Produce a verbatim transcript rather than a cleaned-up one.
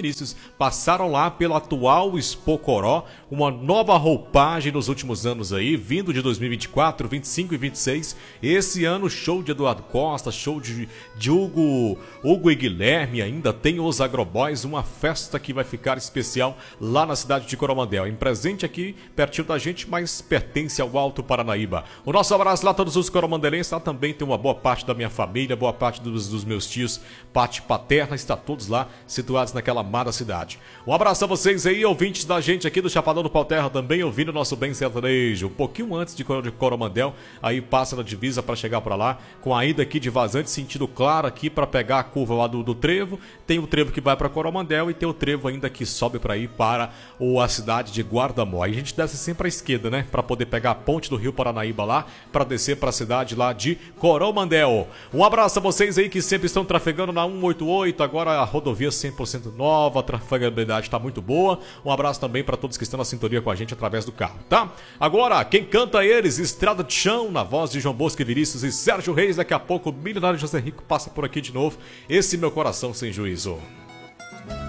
Vinícius passaram lá pelo atual Expocoró, uma nova roupagem nos últimos anos aí, vindo de dois mil e vinte e quatro, vinte e cinco e vinte e seis. Esse ano, show de Eduardo Costa, show de, de Hugo, Hugo e Guilherme, ainda tem os Agroboys, uma festa que vai ficar especial lá na cidade de Coromandel. Em presente aqui, pertinho da gente, mas pertence ao Alto Paranaíba. O nosso abraço lá a todos os coromandelenses, lá também tem uma boa parte da minha família, boa parte dos, dos meus tios, parte paterna, está todos lá situados naquela amada cidade. Um abraço a vocês aí, ouvintes da gente aqui do Chapadão do Pau Terra, também ouvindo o nosso bem sertanejo. Um pouquinho antes de Coromandel, aí passa na divisa para chegar para lá, com a ida aqui de Vazante, sentido claro aqui para pegar a curva lá do, do Trevo. Tem o Trevo que vai para Coromandel e tem o Trevo ainda que sobe para ir para o, a cidade de Guardamó. Aí a gente desce sempre à esquerda, né, para poder pegar a ponte do Rio Paranaíba lá, para descer para a cidade lá de Coromandel. Um abraço a vocês aí que sempre estão trafegando na cento e oitenta e oito, agora a rodovia cem por cento nova, a trafegabilidade está muito boa. Um abraço também para todos que estão na sintonia com a gente através do carro, tá? Agora, quem canta eles, Estrada de Chão, na voz de João Bosco e Vinícius e Sérgio Reis. Daqui a pouco o milionário José Rico passa por aqui de novo. Esse Meu Coração Sem Juízo.